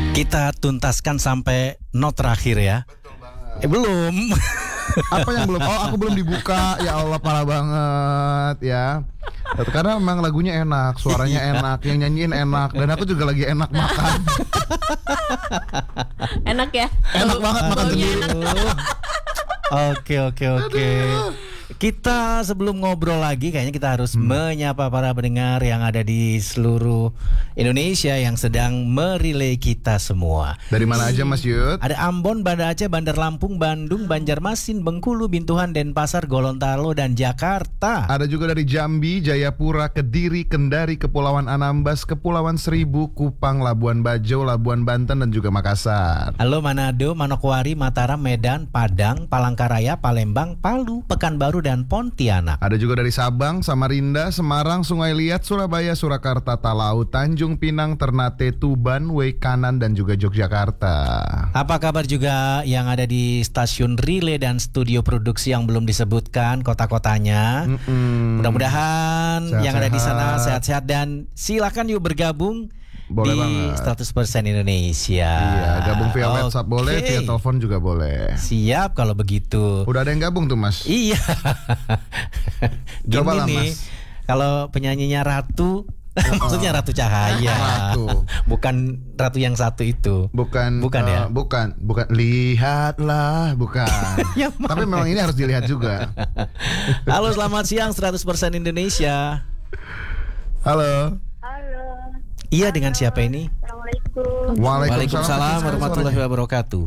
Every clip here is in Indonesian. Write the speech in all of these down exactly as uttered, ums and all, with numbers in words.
Kita tuntaskan sampai not terakhir ya. Betul banget. Eh belum. Apa yang belum? Oh, aku belum dibuka. Ya Allah, parah banget ya. Karena memang lagunya enak, suaranya enak, yang nyanyiin enak, dan aku juga lagi enak makan. Enak ya? Enak banget makan sendiri. Oke oke oke. Kita sebelum ngobrol lagi kayaknya kita harus hmm. menyapa para pendengar yang ada di seluruh Indonesia yang sedang merelay kita semua. Dari mana aja Mas Yud? Ada Ambon, Banda Aceh, Bandar Lampung, Bandung, Banjarmasin, Bengkulu, Bintuhan, Denpasar, Gorontalo, dan Jakarta. Ada juga dari Jambi, Jayapura, Kediri, Kendari, Kepulauan Anambas, Kepulauan Seribu, Kupang, Labuan Bajo, Labuan Banten, dan juga Makassar. Halo Manado, Manokwari, Mataram, Medan, Padang, Palangkaraya, Palembang, Palu, Pekanbaru, dan Pontianak. Ada juga dari Sabang, Samarinda, Semarang, Sungai Liat, Surabaya, Surakarta, Talau, Tanjung Pinang, Ternate, Tuban, Wekanan, dan juga Yogyakarta. Apa kabar juga yang ada di stasiun relay dan studio produksi yang belum disebutkan kota-kotanya? Mm-mm. Mudah-mudahan sehat-sehat. Yang ada di sana sehat-sehat dan silakan yuk bergabung. Boleh di banget. seratus persen Indonesia. Iya, gabung via okay. WhatsApp boleh, via telepon juga boleh. Siap kalau begitu. Udah ada yang gabung tuh Mas. Iya. Gini Coba lah, nih, Mas. kalau penyanyinya Ratu, oh. maksudnya Ratu Cahaya. Ratu. Bukan Ratu yang satu itu. Bukan. Bukan uh, ya. Bukan. Bukan. Lihatlah, bukan. Tapi memang ini harus dilihat juga. Halo, selamat siang seratus persen Indonesia. Halo. Halo. Iya, dengan siapa ini? Assalamualaikum. Waalaikumsalam warahmatullahi wabarakatuh.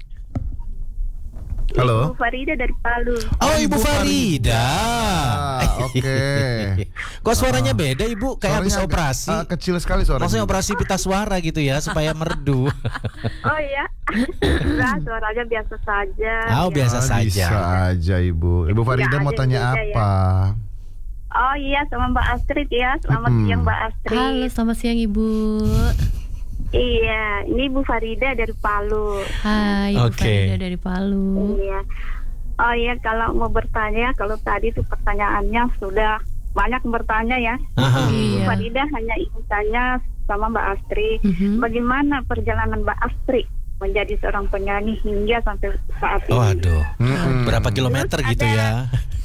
Halo. Ibu Farida dari Palu. Oh, Ibu Farida. Ah, Oke. Okay. Kok suaranya beda, Ibu? Kayak habis operasi. Uh, kecil sekali suaranya. Maksudnya operasi pita suara gitu ya, supaya merdu. Oh iya. Nah, suaranya biasa saja. Oh, biasa ah, saja. Bisa aja, Ibu. Ibu Farida ya, mau tanya apa? Ya. Oh iya, sama Mbak Astrid ya. Selamat hmm. siang Mbak Astrid. Halo, selamat siang Ibu. Iya, ini Ibu Farida dari Palu. Hai, Ibu okay. Farida dari Palu. Iya. Oh iya, kalau mau bertanya, kalau tadi tuh pertanyaannya sudah banyak bertanya ya. Aha. Ibu Iya. Farida hanya ingin tanya sama Mbak Astrid, Mm-hmm. bagaimana perjalanan Mbak Astrid menjadi seorang penyanyi hingga sampai saat ini. Oh, aduh. Mm-hmm. Berapa kilometer Terus gitu ada... ya?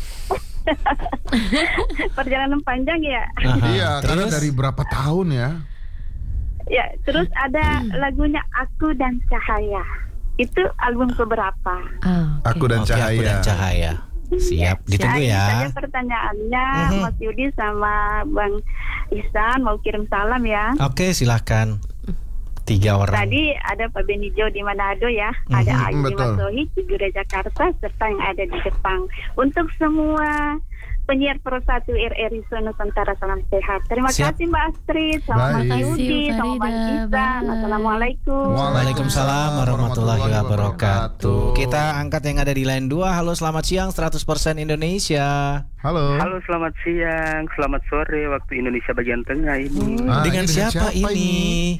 Perjalanan panjang ya. Aha, iya, terus? karena dari berapa tahun ya? Ya, terus ada lagunya Aku dan Cahaya. Itu album keberapa? Oh, okay. Aku dan Oke, Cahaya. Aku dan Cahaya. Siap, ditunggu Ini ya. saja pertanyaannya, Mhm. Mas Yudi sama Bang Ihsan mau kirim salam ya. Oke, silahkan. Tiga orang. Tadi ada Pak Benijo di Manado ya, Mhm, ada Ayu betul. Masohi di Gure Jakarta, serta yang ada di Jepang. Untuk semua penyiar Pro satu R R I Nusantara, salam sehat. Terima Siap. kasih Mbak Astrid, sama Baik. Mas Terima Yudi, kasih, sama Bang Farida. Ihsan. Bye. Assalamualaikum. Waalaikumsalam warahmatullahi wabarakatuh. wabarakatuh. Kita angkat yang ada di line dua. Halo, selamat siang seratus persen Indonesia. Halo. Halo, selamat siang, selamat sore waktu Indonesia bagian tengah ini. Ah, Dengan ini siapa, ini?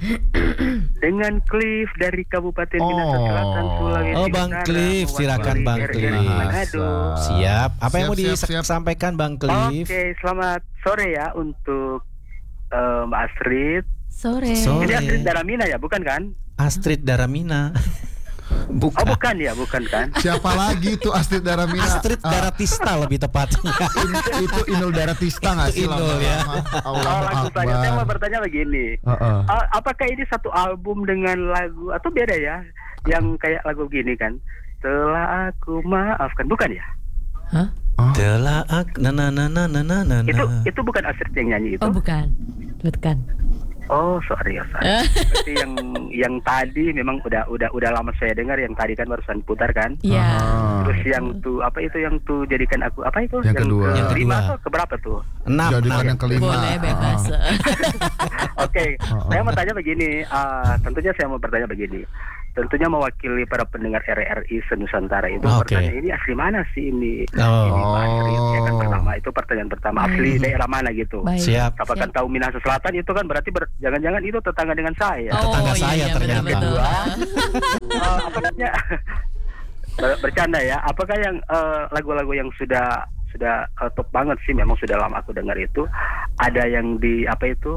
Dengan Cliff dari Kabupaten Minahasa Oh. Selatan, Sulawesi Oh, Bang Utara, Cliff, mewakili silakan Bang R R I Cliff. Manado. Siap. Apa yang Siap, mau siap, siap. disampaikan Bang Cliff? Oke, selamat sore ya untuk eh, Mbak Astrid. Sore. Sore. Ini Astrid Daramina ya, bukan kan? Astrid Daramina. Oh, Bukan. bukan ya, bukan kan? Siapa lagi tuh Astrid Daramina? Astrid Ah, Daratista lebih tepatnya. in- itu Inul Daratista nggak sih? Itu Inul, ya. Oh, langsung saja saya mau bertanya begini. Uh-uh. Uh, apakah ini satu album dengan lagu atau beda ya? Yang kayak lagu gini kan? Telah aku maafkan, bukan ya? Hah? Telah ak na na na na na na na. Itu itu bukan Astrid yang nyanyi itu. Oh, bukan. Bukan. Oh, sorry ya, sorry. Berarti yang yang tadi memang udah udah udah lama saya dengar, yang tadi kan barusan putar kan. Iya. Ah. Terus yang tuh apa itu yang tuh jadikan aku apa itu? Yang kedua. Yang kelima kedua. atau keberapa tuh? Enam. Jadikan enam. yang kelima. Boleh bebas. Ah. Oke, Oh, saya oh. mau tanya begini. ah, tentunya saya mau bertanya begini. Tentunya mewakili para pendengar R R I Senusantara itu Oke. pertanyaan ini asli mana sih ini? Oh. Ini Pak Astrid, ya kan Oh. pertama itu pertanyaan pertama asli Baik. daerah mana gitu? Baik. Siap. Siapa kan tahu Minahasa Selatan itu kan berarti ber- jangan-jangan itu tetangga dengan saya. Oh, Tetangga iya, saya iya, ternyata. betul, betul. Eh, apa namanya? Ber- bercanda ya. Apakah yang eh, lagu-lagu yang sudah sudah eh, top banget sih, memang sudah lama aku dengar itu, ada yang di apa itu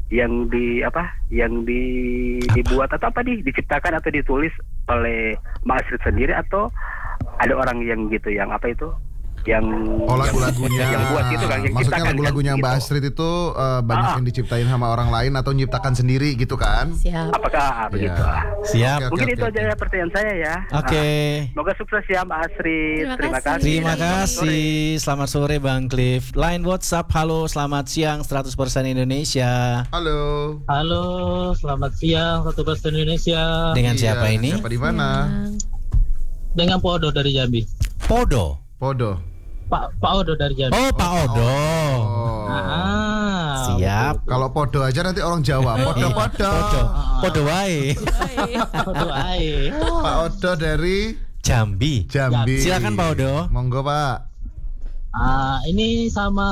yang di apa yang di dibuat atau apa nih diciptakan atau ditulis oleh Mbak Astrid sendiri atau ada orang yang gitu yang apa itu yang oh lagu-lagunya yang buat gitu kan, yang maksudnya ciptakan lagu-lagunya kan, Mbak gitu. Astrid itu uh, banyak Ah. yang diciptain sama orang lain atau nyiptakan sendiri gitu kan? Siap. Apakah begitu? Iya. Siap. Oke, Mungkin oke, itu oke. aja ya pertanyaan saya ya. Oke. Ah, semoga sukses ya Mbak Astrid. Terima Terima kasih. kasih. Terima Dan selamat sore. kasih. Selamat sore Bang Cliff. Line WhatsApp, halo, selamat siang seratus persen Indonesia. Halo. Halo, selamat siang satu persen Indonesia. Dengan Iya, siapa ini? Siapa di mana? Dengan Pak Odo dari Jambi. Podo. Podo. Pak Pak Odo dari Jambi. Oh, Pak Odo. Oh. Ah, Siap. Kalau podo aja nanti orang Jawa. Podo podo. Podo. Podo wae. Odo ae. Pak Odo dari Jambi. Jambi. Silakan, Pak Odo. Monggo Pak. Ah, ini sama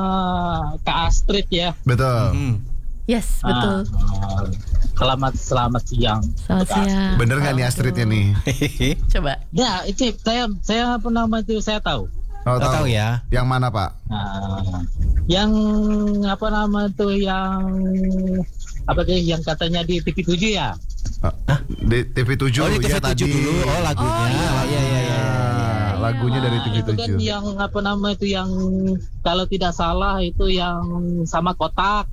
Kak Astrid ya. Betul. Hmm. Yes, betul. Ah, selamat selamat siang. Selamat siang. Bener nggak nih Astridnya nih? Coba. Ya, itu saya saya apa nama itu saya tahu. Oh, Tahu tahu ya. Yang mana Pak? Nah, yang apa nama itu yang apa sih yang katanya di T V tujuh ya? Ah, Di T V tujuh Oh, di T V ya tujuh tadi. dulu. Oh, lagunya. Oh, iya. Oh, iya iya iya. Ah, lagunya dari T V Itu kan tujuh. yang apa nama itu yang kalau tidak salah itu yang sama kotak.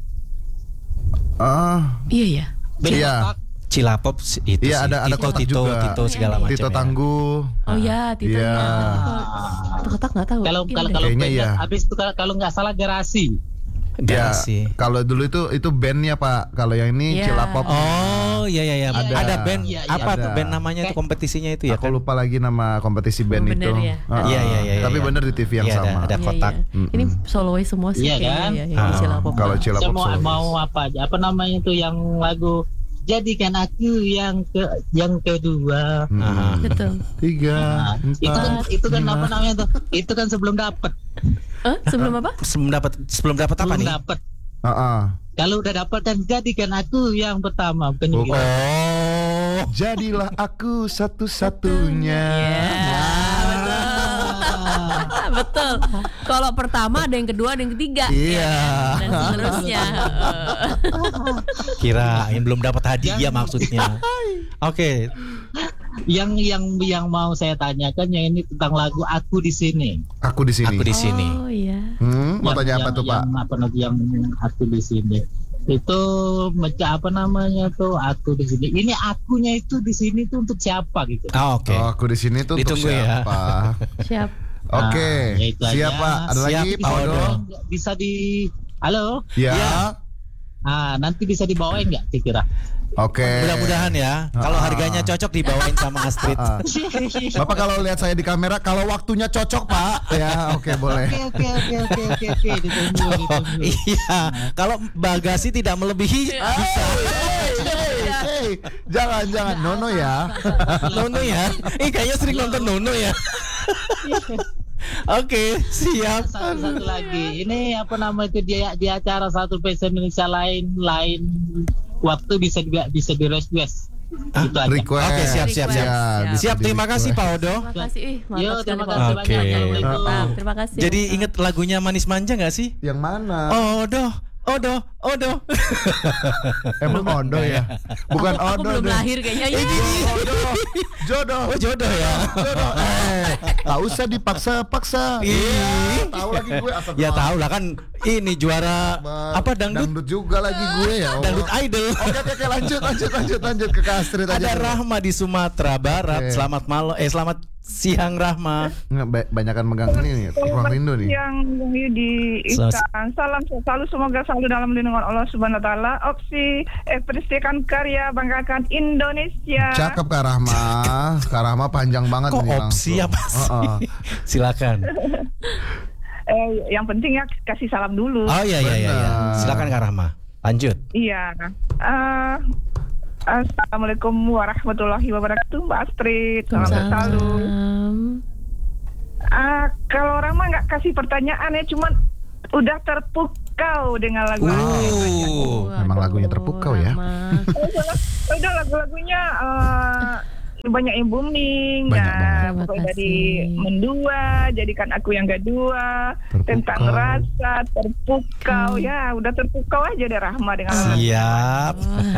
Ah, Iya ya. Band Iya. kotak. Cilapop s- itu Iya, sih. ada- ada Tito, kotak Tito, juga. Tito segala macam. Tito ya. Tangguh. Oh ya, Tito. Iya. Ah. Kotak nggak tahu. Kalau Mungkin kalau deh. kalau Kayaknya band iya. habis itu kalau- kalau nggak salah Garasi. Ya, Garasi. kalau dulu itu itu bandnya Pak. Kalau yang ini Iya. Cilapop. Oh, iya iya iya. Ada. Ada band Iya, iya. apa tuh Ada. band namanya itu kompetisinya itu ya Aku kan? lupa lagi nama kompetisi band Oh, bener itu. ya. Ah, Iya, iya, iya, Tapi iya. bener di T V yang Iya, ada- sama. ada Iya, kotak. iya. Ini solois semua sih Iya, kayaknya kan? ya, yang Ah, di Cilapop. kalau Saya Cilapop mau solois. mau apa aja? Apa namanya itu yang lagu Jadikan Aku yang ke yang kedua. Mm-mm. Aha. Betul. Tiga, Nah, itu kan empat, itu kan lima. apa namanya tuh? Itu kan sebelum dapat. Eh, sebelum apa? Sebelum dapat sebelum dapat apa Sebelum nih? dapat. Ah, ah. Kalau udah dapat kan jadikan aku yang pertama, bukan Oh. gitu. Oh. Jadilah aku satu-satunya. Ya, betul. Betul. Kalau pertama ada yang kedua, ada yang ketiga. Iya. Dan seterusnya. Kirain belum dapat hadiah maksudnya. Oke. Yang yang yang mau saya tanyakan yang ini tentang lagu Aku di sini. Aku di sini. Aku di sini. Oh iya. Hmm, mau Yang- tanya apa yang- tuh Pak? Yang apa nanti yang Aku di sini. Itu macam apa namanya tuh Aku di sini. Ini akunya itu di sini tuh untuk siapa gitu. Ah, oke. Oh, aku di sini tuh untuk Ditunggu ya. siapa? Siap. Oke, Nah, ya itu aja. siap Pak. Ada Siap, lagi Pak Pak Odo. Odo? Bisa di Halo? Ya. Ya. Ah, nanti bisa dibawain nggak kira-kira? Oke. Mudah-mudahan ya. Kalau Ah. harganya cocok dibawain sama Astrid. Ah. Bapak kalau lihat saya di kamera, kalau waktunya cocok Pak, ya oke boleh. Oke oke oke oke oke oke ditunggu ditunggu. Iya. Kalau bagasi tidak melebihi bisa. Hey, hey, jangan jangan Nono ya. Nono ya. Eh kayaknya sering nonton Nono ya. Oke, siap. Satu satu lagi. Ini apa nama itu dia di acara satu persen Indonesia lain lain waktu bisa di, bisa di request. Ah, Itu aja. Request. Oke, siap, siap, siap. Ya, bisa Siap, terima di-request. kasih Pak Odo. Terima kasih. Ih, Yo, mantap sekali terima Pak. kasih Oke. banyak. Assalamualaikum. Mantap. Terima kasih. Jadi inget lagunya Manis Manja nggak sih? Yang mana? Odo, Odo, Odo. Emang Odo ya? Bukan aku, aku Odo. belum deh. lahir kayaknya. Ya. Jodoh. Jodoh. Oh jodoh ya. Jodoh. Eh, tak usah dipaksa-paksa. Ih. Tahu lagi gue asal. Ya tahu lah kan ini juara apa dangdut Dangdut juga lagi gue ya. Allah. dangdut idol. Oke oke oke lanjut lanjut lanjut lanjut ke Kak Astrid aja. Ada dulu. Rahma di Sumatera Barat. Oke. Selamat malam. Eh selamat siang Rahma. Nggak, ba- banyakan megang ini nih, ruang rindu nih. Yang Bung Yudi Selamat- Ikan. Salam selalu semoga selalu dalam lindungan Allah Subhanahu wa taala. Opsi ekspresikan karya banggakan Indonesia. Cakep Kak Rahma. Kak Rahma panjang banget Kok ini opsi langsung. apa sih? Heeh. Silakan. Eh, yang penting ya kasih salam dulu. Oh iya iya iya. iya. Benar. Silakan Kak Rahma. Lanjut. Iya. Eh, Assalamualaikum warahmatullahi wabarakatuh, Mbak Astrid. Salam sehat selalu. Salam. Ah, kalau orang mah nggak kasih pertanyaan ya, cuman udah terpukau dengan lagu. Uh. Memang lagunya terpukau ya. Rahma. Udah lagu-lagunya eh, banyak yang booming. Banyak Nah, banget. pokoknya Terima dari kasih. mendua, jadikan aku yang kedua, Terpukau. tentang rasa, terpukau. Hmm. Ya, udah terpukau aja deh Rahma dengan Siap.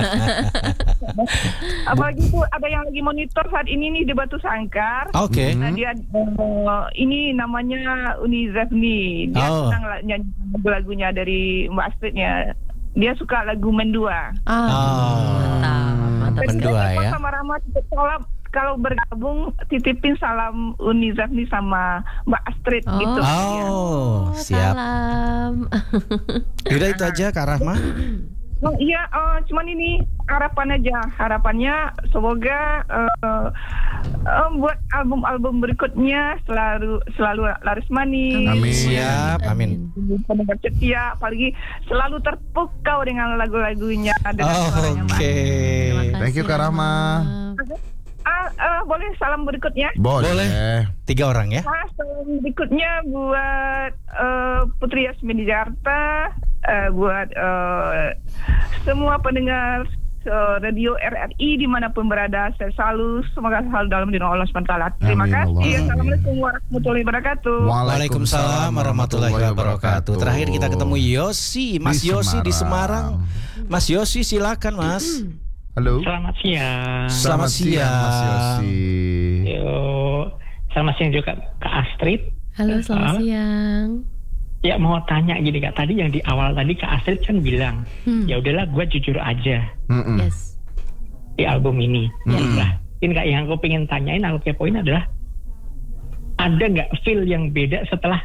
apalagi itu ada yang lagi monitor saat ini nih di Batu Sangkar. Oke. Nah, dia eh, ini namanya Uni Zafni. Dia Oh. senang la- nyanyi lagu-lagunya dari Mbak Astridnya. Dia suka lagu Mendua. Ah, Oh. mantap, mantap. Dan Mendua dia ya. sama Rahma titip salam, kalau bergabung titipin salam Uni Zafni sama Mbak Astrid Oh. gitu. Oh, siap. Salam. Yaudah itu aja Kak Rahma. Oh, iya, eh, cuman ini harapan aja. Harapannya semoga eh, eh, buat album-album berikutnya selalu selalu laris manis. Amin. Siap, amin. Pendengar setia, apalagi selalu terpukau dengan lagu-lagunya dengan Oh, suaranya Mbak. Oke. Terima Thank you, kasih, Kak Rahma. Ah, eh, boleh salam berikutnya? Boleh. Boleh. Tiga orang ya. Ah, salam berikutnya buat eh, Putri Yasmin di Jakarta, eh, buat eh, semua pendengar eh, radio R R I dimanapun berada, saya selalu semoga selalu dalam lindungan Allah subhanahu wa taala. Terima Amin, kasih. Allahumma amin. Assalamualaikum warahmatullahi wabarakatuh. Waalaikumsalam warahmatullahi wabarakatuh. Terakhir kita ketemu Yosi, Mas Di Yosi di Semarang. Semarang. Mas Yosi silakan Mas. Halo. Selamat siang. Selamat siang. Mas Yosi. Yo, selamat siang juga Kak Astrid. Halo, selamat Ah. siang. Ya mau tanya gini Kak, tadi yang di awal tadi Kak Astrid kan bilang, Hmm. ya udahlah gue jujur aja Mm-mm. Yes. di album ini. Mm-mm. Nah, ini Kak yang aku pengen tanyain, aku kepoin adalah ada nggak feel yang beda setelah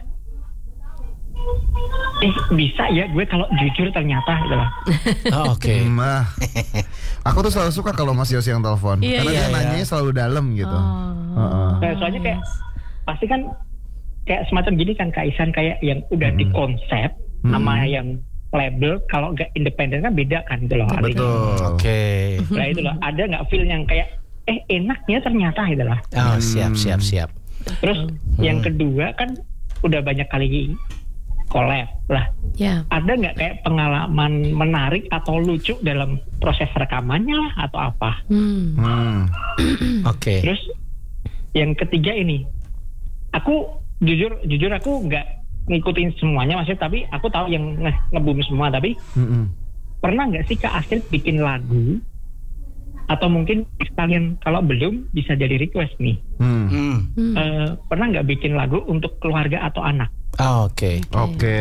eh bisa ya gue kalau jujur ternyata gitu loh. Oh, Oke. Nah, aku tuh selalu suka kalau Mas Yosi yang telepon, Iya, karena iya, dia iya. nanyanya selalu dalam gitu. Oh. Heeh. Nah, soalnya kayak pasti kan kayak semacam gini kan Kak Isan, kayak yang udah Mm. dikonsep Mm. sama yang label, kalau nggak independen kan beda kan gitu loh. artinya. Betul. Oke. Nah itu loh, ada nggak feel yang kayak eh enaknya ternyata gitu loh. Oh, siap siap siap. Terus yang kedua kan udah banyak kali collab lah. Ya. Ada nggak kayak pengalaman menarik atau lucu dalam proses rekamannya lah atau apa? Hmm. Hmm. Oke. Terus yang ketiga ini, aku jujur jujur aku nggak ngikutin semuanya maksudnya, tapi aku tahu yang nge ngebum semua. Tapi Mm-mm. pernah nggak sih Kak Astrid bikin lagu? Atau mungkin kalian kalau belum bisa jadi request nih. Hmm. Hmm. Hmm. Eh, pernah nggak bikin lagu untuk keluarga atau anak? Oh, Oke. Oke.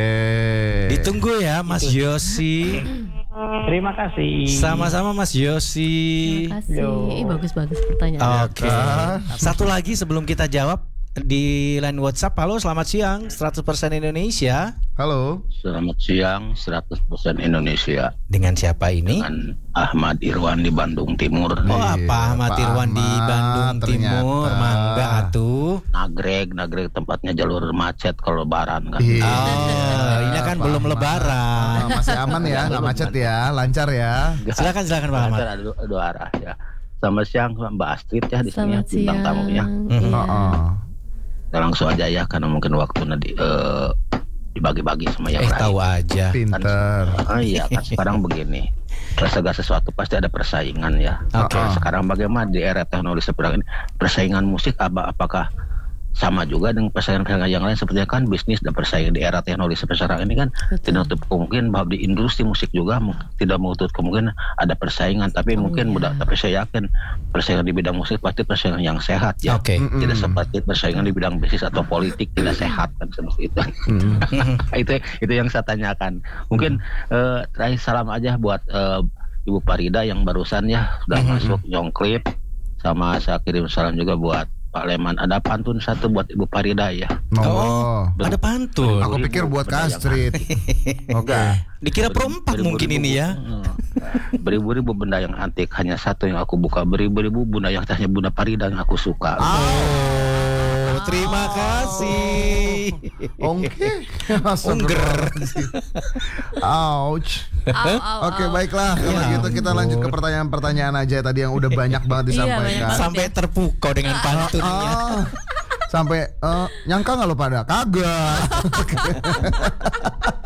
Ditunggu ya Mas Yosi. Terima kasih. Sama-sama Mas Yosi. Terima kasih. Yo. Ih, bagus-bagus pertanyaan. Oke. Ah. Satu lagi sebelum kita jawab di line WhatsApp. Halo, selamat siang. seratus persen Indonesia. Halo. Selamat siang, seratus persen Indonesia Dengan siapa ini? dengan Ahmad Irwan di Bandung Timur. Oh, Iya, apa Ahmad Pak Irwan di Ahmad, Bandung ternyata. Timur? Mangga atuh. Nagreg, Nagreg tempatnya jalur macet kalau lebaran kan. Iya. Oh, ini kan Pak belum Ahmad. lebaran. Ah, masih aman ya, nggak macet ya, lancar ya. Silakan silakan Pak Ahmad. Ada dua, dua arah ya. Selamat siang Mbak Astrid ya di sini ya, Selamat bintang siang. tamunya. Mhm. Iya. Oh, oh. Kita langsung aja ya karena mungkin waktunya di, eh, dibagi-bagi sama yang Eh lain. tahu aja. Pinter. Oh iya kan sekarang begini. Segala sesuatu pasti ada persaingan ya. Oke. Nah, sekarang bagaimana di era teknologi seperti ini persaingan musik apa apakah sama juga dengan persaingan-persaingan yang lain seperti kan bisnis dan persaingan di era teknologi seperti sekarang ini kan Betul. tidak menutup kemungkinan bahwa di industri musik juga mu- tidak menutup kemungkinan ada persaingan tapi Oh, mungkin iya. mudah tapi saya yakin persaingan di bidang musik pasti persaingan yang sehat ya. Oke. Mm-mm. Tidak seperti persaingan di bidang bisnis atau politik tidak sehat kan seperti itu. Mm. itu itu yang saya tanyakan. Mungkin eh, terakhir salam aja buat eh, Ibu Farida yang barusan ya sudah Mhm. masuk nyong klip, sama saya kirim salam juga buat Pak Leman. Ada pantun satu buat Ibu Farida ya. Oh. Ada pantun. Aku pikir buat Kak Astrid. Oke. Dikira perempat mungkin ini ya. Hmm. Beribu-ribu benda yang antik, hanya satu yang aku buka. Beribu-ribu benda yang hanya Bunda Farida yang aku suka. Oh, terima kasih. Oke. Ungger. Ouch. Au, au, Oke, au. baiklah. Kalau Ya gitu kita lanjut ke ampun. pertanyaan-pertanyaan aja tadi yang udah banyak banget Iya, disampaikan. banyak banget. Sampai terpukau dengan pantunnya. Ah, sampai eh, nyangka nggak lo pada kagak.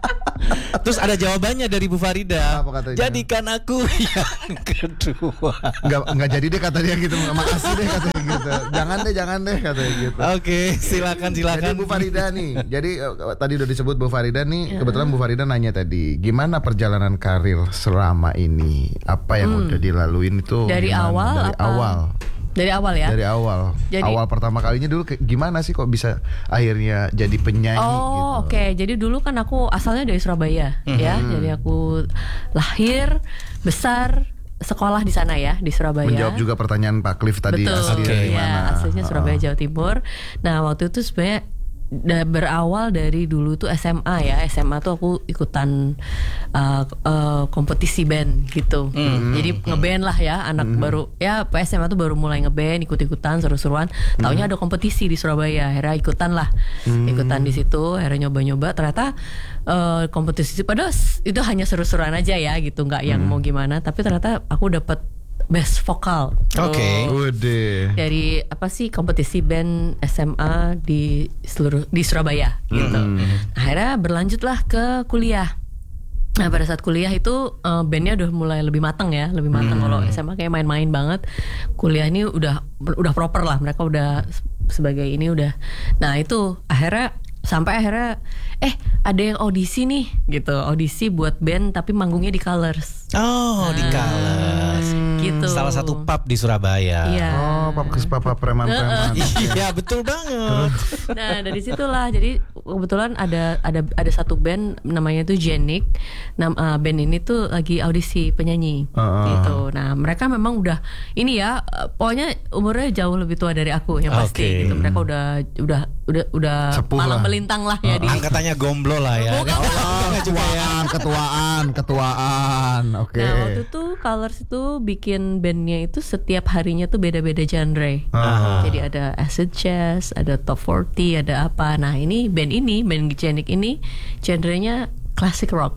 Terus ada jawabannya dari Bu Farida. Apa katanya? Jadikan aku yang kedua. Enggak enggak jadi deh kata dia gitu. Makasih deh katanya gitu. Jangan deh, jangan deh katanya gitu. Oke, silakan silakan. Jadi Bu Farida nih. Jadi uh, tadi udah disebut Bu Farida nih. Kebetulan Bu Farida nanya tadi, gimana perjalanan karir selama ini? Apa yang Hmm. udah dilaluin itu? Dari gimana? awal Dari apa? awal. Dari awal ya. Dari awal. Jadi- awal pertama kalinya dulu kayak gimana sih kok bisa akhirnya jadi penyanyi gitu? Oh oke, jadi dulu kan aku asalnya dari Surabaya ya, jadi aku lahir, besar, sekolah di sana ya, di Surabaya. Menjawab juga pertanyaan Pak Cliff tadi. Betul, asli dari ya, mana? aslinya Surabaya, Oh. Jawa Timur. Nah waktu itu sebenarnya da- berawal dari dulu tuh S M A ya, S M A tuh aku ikutan uh, uh, kompetisi band gitu. Jadi ngeband lah ya, anak baru ya pas S M A tuh baru mulai ngeband, ikut-ikutan seru-seruan. Taunya ada kompetisi di Surabaya, akhirnya ikutan lah, ikutan di situ, akhirnya nyoba-nyoba. Ternyata uh, kompetisi padahal itu hanya seru-seruan aja ya gitu, nggak yang mau gimana. Tapi ternyata aku dapat best vokal. Oke. Udah. Dari apa sih kompetisi band S M A di seluruh di Surabaya gitu. Akhirnya berlanjutlah ke kuliah. Nah pada saat kuliah itu uh, bandnya udah mulai lebih matang ya, lebih matang. Kalau S M A kayak main-main banget. Kuliah ini udah udah proper lah, mereka udah sebagai ini udah. Nah itu akhirnya sampai akhirnya eh ada yang audisi nih gitu, audisi buat band tapi manggungnya di Colors. Oh, di Colors. Gitu. Salah satu pub di Surabaya. Iya. Oh, papa papa preman-preman. Iya, betul banget. Nah dari situlah, jadi kebetulan ada ada ada satu band namanya tuh Jenik. Nam, uh, band ini tuh lagi audisi penyanyi Uh-uh. gitu. Nah mereka memang udah ini ya, uh, pokoknya umurnya jauh lebih tua dari aku yang pasti Oke. gitu. Mereka udah udah udah udah Sepuh malang lah. melintang lah ya di. Angkatannya gomblo lah ya. Oh, ketuaan, ketuaan, ketuaan. Oke. Nah waktu itu Colors itu bikin bandnya itu setiap harinya tuh beda-beda genre. Ah. Jadi ada acid jazz, ada top empat puluh, ada apa. Nah ini band ini, band Jenik ini genrenya classic rock.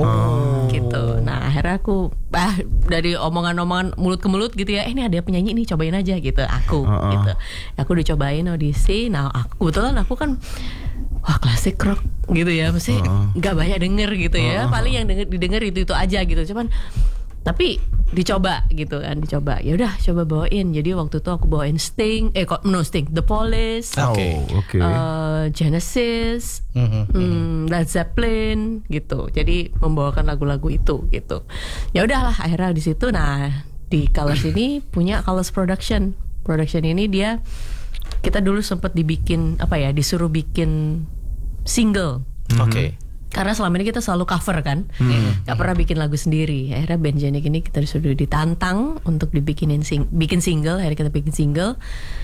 Oh. Gitu. Nah akhirnya aku ah dari omongan-omongan mulut ke mulut gitu ya, eh ini ada penyanyi nih, cobain aja gitu. Aku Uh-uh. gitu. Aku udah cobain audisi. Nah aku kebetulan aku kan wah klasik rock gitu ya, mesti nggak banyak denger gitu ya. Paling yang denger didengar itu itu aja gitu. Cuman tapi dicoba gitu kan, dicoba. Ya udah coba bawain. Jadi waktu itu aku bawain Sting, eh kok no Sting, The Police, Oh, Oke. oke. uh, Genesis, hmm, Led Zeppelin gitu. Jadi membawakan lagu-lagu itu gitu. Ya udahlah akhirnya di situ. Nah di Colors ini punya Colors Production. Production ini dia kita dulu sempat dibikin apa ya, disuruh bikin single. Oke. Karena selama ini kita selalu cover kan, nggak pernah bikin lagu sendiri. Akhirnya band Jenik ini kita disuruh ditantang untuk dibikinin sing bikin single. Akhirnya kita bikin single.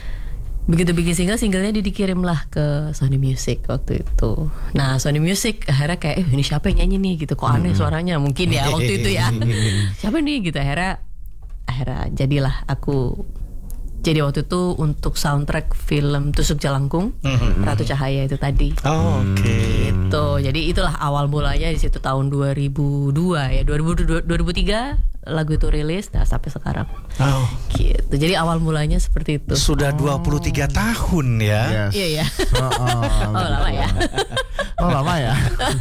Begitu bikin single, singlenya dikirimlah ke Sony Music waktu itu. Nah Sony Music akhirnya kayak, eh ini siapa yang nyanyi nih gitu, kok aneh suaranya mungkin ya waktu itu ya. Siapa nih gitu, akhirnya akhirnya jadilah aku. Jadi waktu itu untuk soundtrack film Tusuk Jalangkung, Ratu Cahaya itu tadi. Oh, oke. Gitu. Jadi itulah awal mulanya di situ tahun dua ribu dua ya, dua ribu dua, dua ribu tiga lagu itu rilis, nah sampai sekarang. Oh. Gitu. Jadi awal mulanya seperti itu. Sudah dua puluh tiga tahun ya. Yes. Iya ya. Oh, oh, Oh lama ya. Oh, lama ya.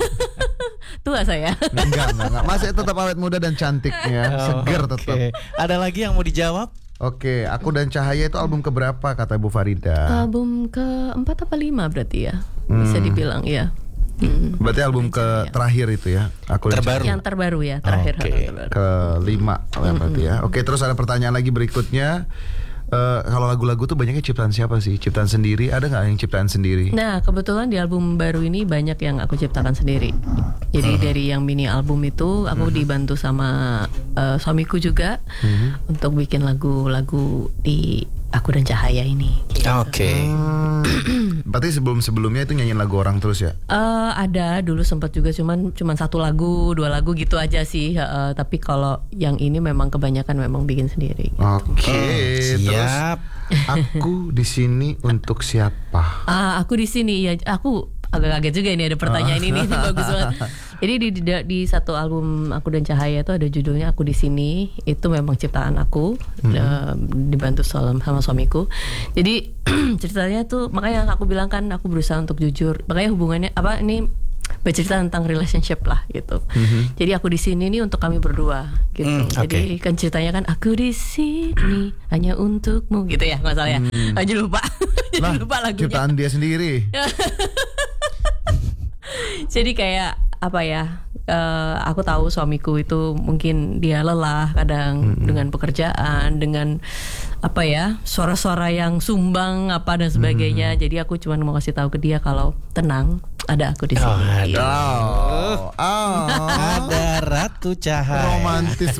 Tua saya. Enggak, enggak, enggak. Masih tetap awet muda dan cantik ya. Seger tetap. Oke. Ada lagi yang mau dijawab? Oke, Aku dan Cahaya itu album keberapa kata Bu Farida? Album keempat apa lima berarti ya? Bisa dibilang ya. Hmm. Berarti album ke terakhir itu ya? Aku dan Terbaru. Yang terbaru ya, terakhir. Oke. terbaru. kelima ya berarti ya. Oke, terus ada pertanyaan lagi berikutnya. Eh, kalau lagu-lagu tuh banyaknya ciptaan siapa sih? Ciptaan sendiri? Ada nggak yang ciptaan sendiri? Nah kebetulan di album baru ini banyak yang aku ciptakan sendiri. Jadi dari yang mini album itu aku dibantu sama uh, suamiku juga untuk bikin lagu-lagu di Aku dan Cahaya ini. Oke. Hmm, berarti sebelum-sebelumnya itu nyanyiin lagu orang terus ya? Eh, ada dulu sempat juga, cuman cuman satu lagu, dua lagu gitu aja sih. Eh, tapi kalau yang ini memang kebanyakan memang bikin sendiri. Oke, terus Siap. aku di sini untuk siapa? Ah, aku di sini ya. Aku agak kaget juga ini ada pertanyaan ini bagus banget. Jadi di, di di satu album Aku dan Cahaya itu ada judulnya Aku di Sini. Itu memang ciptaan aku, eh, dibantu sama, sama suamiku. Jadi ceritanya tuh, makanya aku bilang kan aku berusaha untuk jujur. Makanya hubungannya apa ini bercerita tentang relationship lah gitu. Mm-hmm. Jadi aku di sini nih untuk kami berdua gitu. Mm, okay. Jadi kan ceritanya kan aku di sini hanya untukmu gitu ya, nggak salah ya. Mm. Aja lupa, jadi lupa lagunya. Ciptaan dia sendiri. Jadi kayak apa ya? Uh, aku tahu suamiku itu mungkin dia lelah kadang mm-hmm. dengan pekerjaan, dengan apa ya, suara-suara yang sumbang apa dan sebagainya. Mm-hmm. Jadi aku cuma mau kasih tahu ke dia kalau tenang, ada aku di sini. Oh, ada. Oh, oh. Ada Ratu Cahaya. Romantis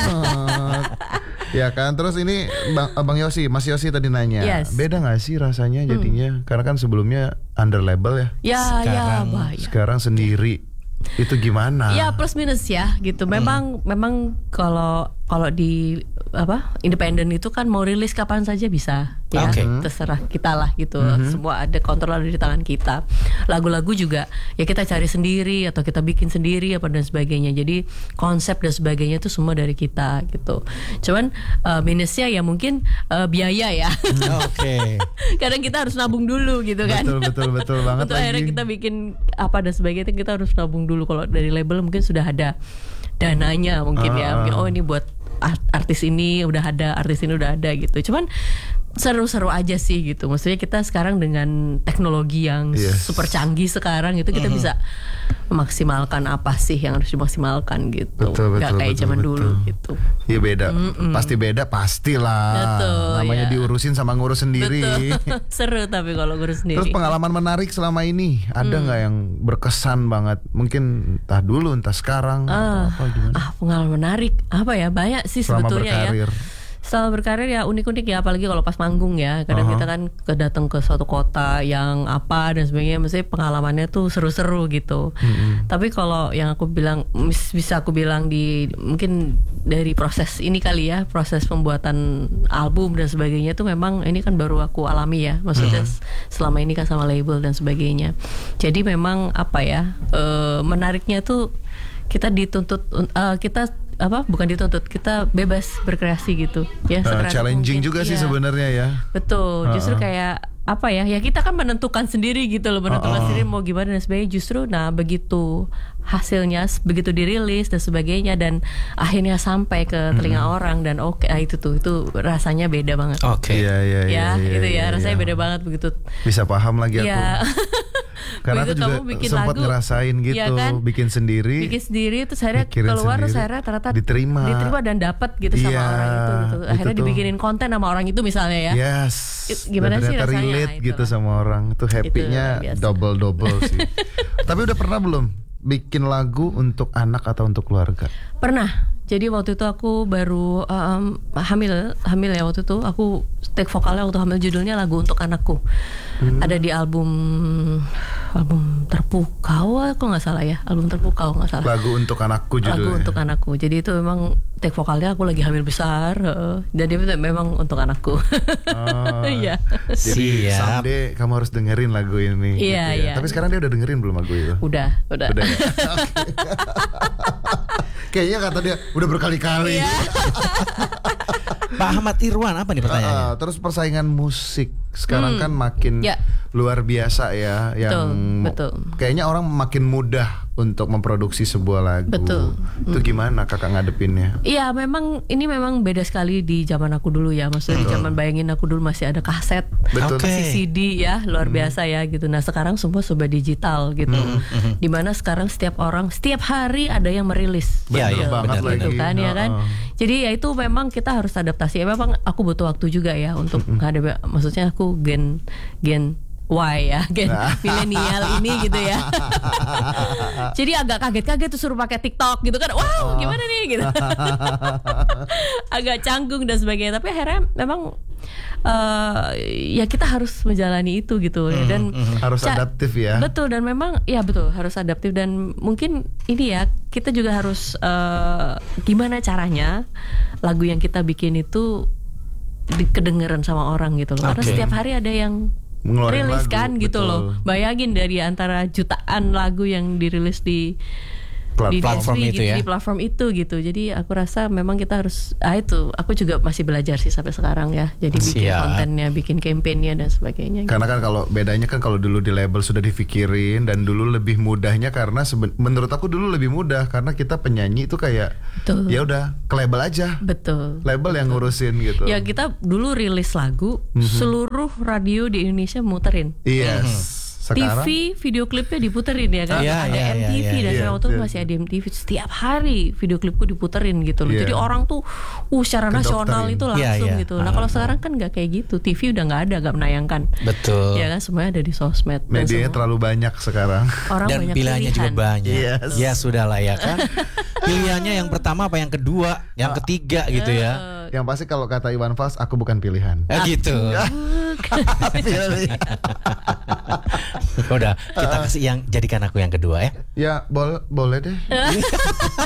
banget. Ya kan, terus ini Bang, Bang Yosi, Mas Yosi tadi nanya, yes. beda nggak sih rasanya jadinya? Hmm. Karena kan sebelumnya under label ya. Ya, sekarang, ya, bah, sekarang sendiri. Itu gimana? Ya plus minus ya gitu. Memang hmm. memang kalau kalau di apa independen itu kan mau rilis kapan saja bisa ya, okay. terserah kita lah gitu. Mm-hmm. Semua ada kontrol ada di tangan kita. Lagu-lagu juga ya kita cari sendiri atau kita bikin sendiri apa dan sebagainya. Jadi konsep dan sebagainya itu semua dari kita gitu. Cuman uh, minusnya ya mungkin uh, biaya ya. Oke. Okay. Kadang kita harus nabung dulu gitu kan. Betul betul betul banget. Untuk lagi. akhirnya kita bikin apa dan sebagainya kita harus nabung dulu. Kalau dari label mungkin sudah ada dananya mungkin uh. ya. Mungkin, oh ini buat artis ini udah ada, artis ini udah ada gitu. Cuman seru-seru aja sih gitu. Maksudnya kita sekarang dengan teknologi yang yes. super canggih sekarang itu kita mm-hmm. bisa memaksimalkan apa sih yang harus dimaksimalkan gitu. Betul, Gak betul, kayak betul, zaman betul. dulu gitu. Iya beda. Mm-mm. Pasti beda pastilah. Betul, namanya ya. Diurusin sama ngurus sendiri. Seru tapi kalau ngurus sendiri. Terus pengalaman menarik selama ini ada nggak mm. yang berkesan banget? Mungkin entah dulu entah sekarang uh, atau apa gimana? Ah, pengalaman menarik apa ya? Banyak sih selama sebetulnya berkarir. ya. Selama berkarir ya unik-unik ya, apalagi kalau pas manggung ya. Kadang uh-huh. kita kan kedatang ke suatu kota yang apa dan sebagainya, mesti pengalamannya tuh seru-seru gitu. Mm-hmm. Tapi kalau yang aku bilang bisa aku bilang di mungkin dari proses ini kali ya, proses pembuatan album dan sebagainya tuh memang ini kan baru aku alami ya. Maksudnya mm-hmm. selama ini kan sama label dan sebagainya. Jadi memang apa ya, e, menariknya tuh kita dituntut uh, kita apa bukan dituntut, kita bebas berkreasi gitu ya. Uh, challenging mungkin. juga ya. sih sebenarnya ya. Betul, justru uh-uh. kayak apa ya? Ya kita kan menentukan sendiri gitu loh, menentukan uh-uh. sendiri mau gimana dan sebagainya. Justru nah begitu hasilnya begitu dirilis dan sebagainya dan akhirnya sampai ke telinga hmm. orang dan oke okay, itu tuh itu rasanya beda banget. Oke. Okay. Iya iya iya. Ya, ya, itu ya, ya rasanya ya. beda banget begitu. Bisa paham lagi aku. Ya. Karena aku juga sempat lagu, ngerasain gitu, ya kan? bikin sendiri, bikin sendiri, terus akhirnya keluar, terus akhirnya ternyata diterima, diterima dan dapat gitu sama ya, orang itu, gitu. Akhirnya itu dibikinin konten sama orang itu misalnya ya. Yes. It, gimana sih rasanya? Relate nah, gitu sama orang, itu happy-nya double double sih. Tapi udah pernah belum bikin lagu untuk anak atau untuk keluarga? Pernah. Jadi waktu itu aku baru um, hamil, hamil ya waktu itu aku take vokalnya waktu hamil, judulnya Lagu Untuk Anakku. Hmm. Ada di album album Terpukau, aku nggak salah ya, album Terpukau nggak salah. Lagu Untuk Anakku judulnya. Lagu Untuk Anakku. Jadi itu memang take vokalnya aku lagi hamil besar, uh, jadi memang untuk anakku. Oh, iya. Jadi someday kamu harus dengerin lagu ini. Iya, gitu ya. iya. Tapi sekarang dia udah dengerin belum lagu itu? Udah, udah. Udah. Ya? Kayaknya kata dia udah berkali-kali. Iya. Pak Ahmad Irwan, apa nih pertanyaannya? Uh, terus persaingan musik sekarang hmm. kan makin ya. luar biasa ya, yang betul, betul. Kayaknya orang makin mudah untuk memproduksi sebuah lagu. Betul. Itu gimana kakak ngadepinnya? Iya, memang ini memang beda sekali di zaman aku dulu ya. Maksudnya di zaman bayangin aku dulu masih ada kaset, betul. masih C D ya, luar hmm. biasa ya gitu. Nah sekarang semua serba digital gitu. Hmm. Dimana sekarang setiap orang setiap hari ada yang merilis. Ya, ya, banget betul, lagi. Gitu kan, ya kan. Uh-uh. Jadi ya itu memang kita harus adaptasi. Ya, memang aku butuh waktu juga ya untuk menghadapi. Maksudnya aku gen gen Y ya, gen milenial ini gitu ya. Jadi agak kaget-kaget tuh suruh pakai TikTok gitu kan. Wow, gimana nih gitu. Agak canggung dan sebagainya. Tapi akhirnya memang uh, ya kita harus menjalani itu gitu ya. Dan harus ca- adaptif ya. Betul, dan memang ya betul harus adaptif. Dan mungkin ini ya kita juga harus uh, gimana caranya lagu yang kita bikin itu kedengeran sama orang gitu loh. Karena okay. setiap hari ada yang ngeluarin rilis lagu, kan gitu betul. loh. Bayangin dari antara jutaan lagu yang dirilis di di platform Dance itu gitu, ya. di platform itu gitu. Jadi aku rasa memang kita harus ah itu aku juga masih belajar sih sampai sekarang ya. Jadi bikin Siap. kontennya, bikin campaignnya dan sebagainya. Karena kan kalau bedanya kan kalau dulu di label sudah dipikirin dan dulu lebih mudahnya karena seben- menurut aku dulu lebih mudah karena kita penyanyi itu kayak Betul. ya udah ke label aja. Betul. Label yang ngurusin gitu. Ya kita dulu rilis lagu, seluruh radio di Indonesia muterin. Yes. Sekarang T V video klipnya diputerin ya kan, Iya, ada iya, M T V iya, dan iya, waktu itu iya. masih ada M T V setiap hari video klipku diputerin gitu loh. Iya. Jadi orang tuh uh secara nasional Kedokterin. itu langsung Iya, iya. gitu. Nah kalau sekarang kan nggak kayak gitu, T V udah nggak ada, nggak menayangkan. Betul. Ya kan semuanya ada di sosmed. dan medianya semua- terlalu banyak sekarang. orang Dan banyak pilihannya juga pilihan. banyak. Yes. Ya sudah lah ya kan. Pilihannya yang pertama apa yang kedua, yang ketiga gitu ya. Yang pasti kalau kata Iwan Fals, aku bukan pilihan. Eh, gitu. Udah, kita kasih yang jadikan aku yang kedua ya. Ya bol boleh deh.